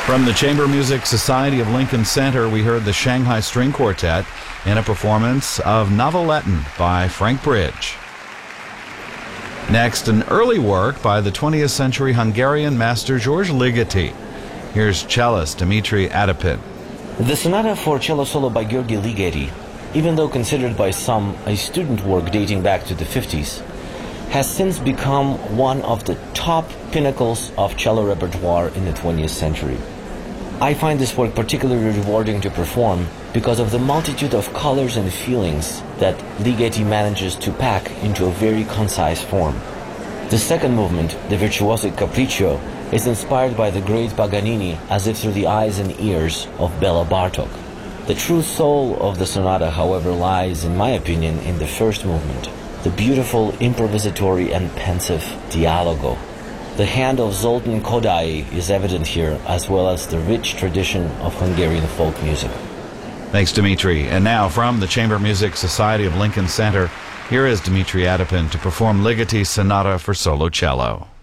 From the Chamber Music Society of Lincoln Center, we heard the Shanghai String Quartet in a performance of Noveletton by Frank Bridge. Next, an early work by the 20th century Hungarian master George Ligeti. Here's cellist Dimitri Adapin. The sonata for cello solo by György Ligeti, even though considered by some a student work dating back to the 50s, has since become one of the top pinnacles of cello repertoire in the 20th century. I find this work particularly rewarding to perform because of the multitude of colors and feelings that Ligeti manages to pack into a very concise form. The second movement, the Virtuosic Capriccio, is inspired by the great Paganini as if through the eyes and ears of Bela Bartok. The true soul of the sonata, however, lies, in my opinion, in the first movement, the beautiful improvisatory and pensive Dialogo. The hand of Zoltán Kodály is evident here, as well as the rich tradition of Hungarian folk music. Thanks, Dimitri. And now, from the Chamber Music Society of Lincoln Center, here is Dimitri Adapin to perform Ligeti's Sonata for Solo Cello.